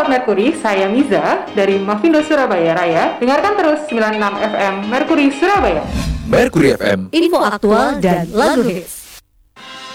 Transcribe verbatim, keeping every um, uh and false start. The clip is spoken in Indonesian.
Sobat Merkuri, saya Miza dari Mavindo Surabaya Raya. Dengarkan terus sembilan puluh enam F M Merkuri Surabaya. Merkuri F M, info aktual dan lagu hits.